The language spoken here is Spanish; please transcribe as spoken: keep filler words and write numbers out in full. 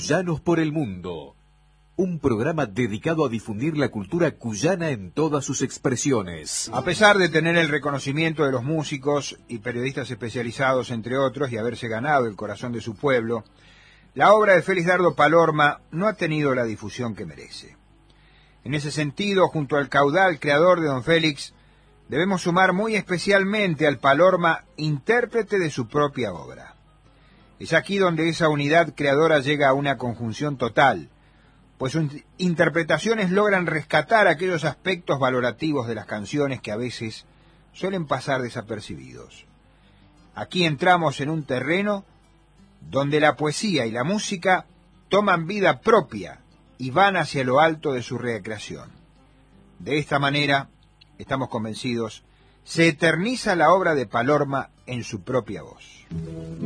Cuyanos por el Mundo, un programa dedicado a difundir la cultura cuyana en todas sus expresiones. A pesar de tener el reconocimiento de los músicos y periodistas especializados, entre otros, y haberse ganado el corazón de su pueblo, la obra de Félix Dardo Palorma no ha tenido la difusión que merece. En ese sentido, junto al caudal creador de don Félix, debemos sumar muy especialmente al Palorma intérprete de su propia obra. Es aquí donde esa unidad creadora llega a una conjunción total, pues sus interpretaciones logran rescatar aquellos aspectos valorativos de las canciones que a veces suelen pasar desapercibidos. Aquí entramos en un terreno donde la poesía y la música toman vida propia y van hacia lo alto de su recreación. De esta manera, estamos convencidos, se eterniza la obra de Palorma en su propia voz.